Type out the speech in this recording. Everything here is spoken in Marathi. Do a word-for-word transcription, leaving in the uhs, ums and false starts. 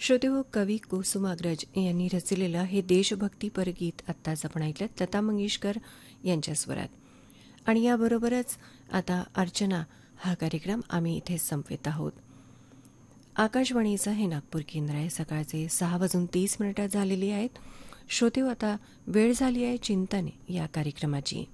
श्रोतेहो, कवी कुसुमाग्रज यांनी रचलेलं हे देशभक्तीपर गीत आत्ताच आपण ऐकलं लता मंगेशकर यांच्या स्वरात. आणि याबरोबरच आता अर्चना हा कार्यक्रम आम्ही इथे संपवित आहोत. आकाशवाणीचं हे नागपूर केंद्र आहे. सकाळचे सहा वाजून तीस मिनिटं झालेली आहेत. श्रोतेहो, आता वेळ झाली आहे चिंतन या कार्यक्रमाची.